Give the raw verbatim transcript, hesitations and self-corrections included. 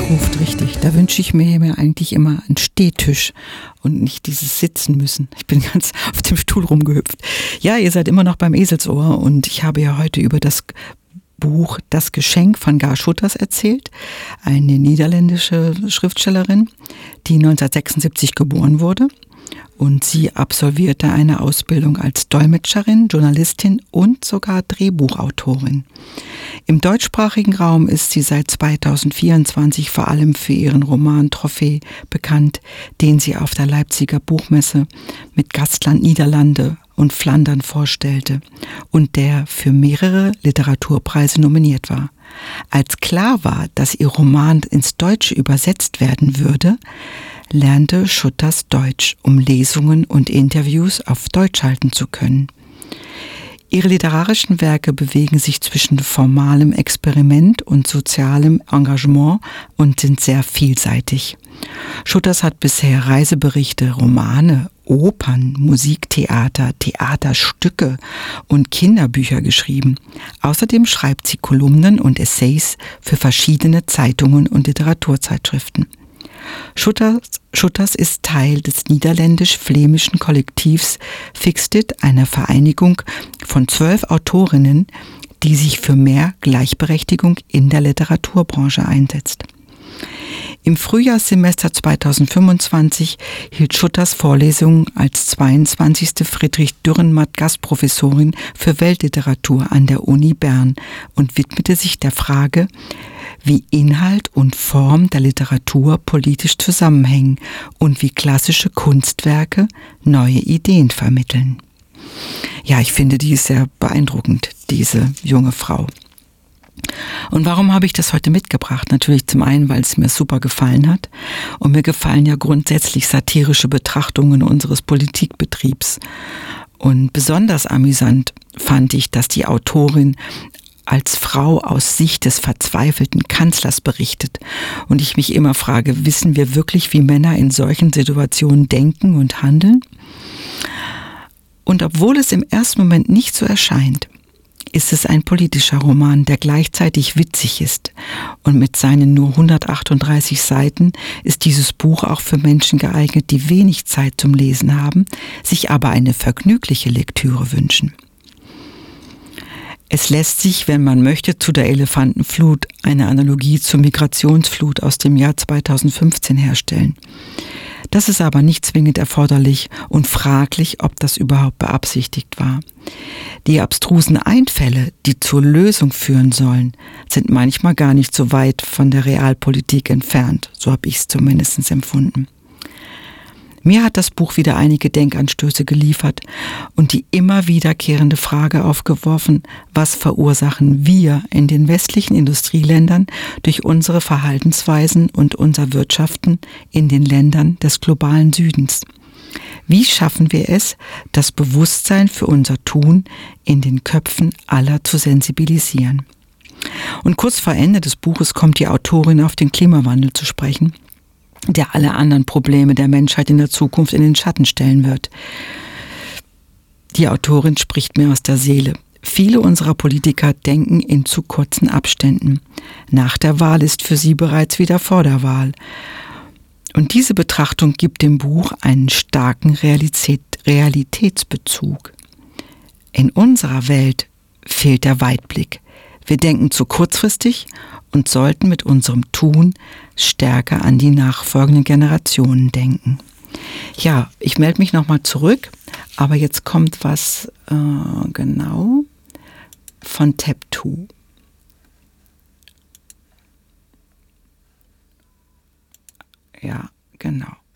ruft richtig. Da wünsche ich mir, mir eigentlich immer einen Stehtisch und nicht dieses Sitzen müssen. Ich bin ganz auf dem Stuhl rumgehüpft. Ja, ihr seid immer noch beim Eselsohr und ich habe ja heute über das Buch Das Geschenk von Gaar Schutters erzählt, eine niederländische Schriftstellerin, die neunzehnhundertsechsundsiebzig geboren wurde. Und sie absolvierte eine Ausbildung als Dolmetscherin, Journalistin und sogar Drehbuchautorin. Im deutschsprachigen Raum ist sie seit zweitausendvierundzwanzig vor allem für ihren Roman Trophäe bekannt, den sie auf der Leipziger Buchmesse mit Gastland Niederlande und Flandern vorstellte und der für mehrere Literaturpreise nominiert war. Als klar war, dass ihr Roman ins Deutsche übersetzt werden würde, lernte Schutters Deutsch, um Lesungen und Interviews auf Deutsch halten zu können. Ihre literarischen Werke bewegen sich zwischen formalem Experiment und sozialem Engagement und sind sehr vielseitig. Schutters hat bisher Reiseberichte, Romane, Opern, Musiktheater, Theaterstücke und Kinderbücher geschrieben. Außerdem schreibt sie Kolumnen und Essays für verschiedene Zeitungen und Literaturzeitschriften. Schutters, Schutters ist Teil des niederländisch-flämischen Kollektivs Fixtit, einer Vereinigung von zwölf Autorinnen, die sich für mehr Gleichberechtigung in der Literaturbranche einsetzt. Im Frühjahrssemester zweitausendfünfundzwanzig hielt Schutters Vorlesungen als zweiundzwanzigste Friedrich-Dürrenmatt-Gastprofessorin für Weltliteratur an der Uni Bern und widmete sich der Frage, wie Inhalt und Form der Literatur politisch zusammenhängen und wie klassische Kunstwerke neue Ideen vermitteln. Ja, ich finde, die ist sehr beeindruckend, diese junge Frau. Und warum habe ich das heute mitgebracht? Natürlich zum einen, weil es mir super gefallen hat. Und mir gefallen ja grundsätzlich satirische Betrachtungen unseres Politikbetriebs. Und besonders amüsant fand ich, dass die Autorin als Frau aus Sicht des verzweifelten Kanzlers berichtet. Und ich mich immer frage, wissen wir wirklich, wie Männer in solchen Situationen denken und handeln? Und obwohl es im ersten Moment nicht so erscheint, ist es ein politischer Roman, der gleichzeitig witzig ist. Und mit seinen nur hundertachtunddreißig Seiten ist dieses Buch auch für Menschen geeignet, die wenig Zeit zum Lesen haben, sich aber eine vergnügliche Lektüre wünschen. Es lässt sich, wenn man möchte, zu der Elefantenflut eine Analogie zur Migrationsflut aus dem Jahr zweitausendfünfzehn herstellen. Das ist aber nicht zwingend erforderlich und fraglich, ob das überhaupt beabsichtigt war. Die abstrusen Einfälle, die zur Lösung führen sollen, sind manchmal gar nicht so weit von der Realpolitik entfernt. So habe ich es zumindest empfunden. Mir hat das Buch wieder einige Denkanstöße geliefert und die immer wiederkehrende Frage aufgeworfen, was verursachen wir in den westlichen Industrieländern durch unsere Verhaltensweisen und unser Wirtschaften in den Ländern des globalen Südens? Wie schaffen wir es, das Bewusstsein für unser Tun in den Köpfen aller zu sensibilisieren? Und kurz vor Ende des Buches kommt die Autorin auf den Klimawandel zu sprechen, der alle anderen Probleme der Menschheit in der Zukunft in den Schatten stellen wird. Die Autorin spricht mir aus der Seele. Viele unserer Politiker denken in zu kurzen Abständen. Nach der Wahl ist für sie bereits wieder vor der Wahl. Und diese Betrachtung gibt dem Buch einen starken Realität, Realitätsbezug. In unserer Welt fehlt der Weitblick. Wir denken zu kurzfristig und sollten mit unserem Tun stärker an die nachfolgenden Generationen denken. Ja, ich melde mich nochmal zurück, aber jetzt kommt was äh, genau von Tab zwei. Ja, genau.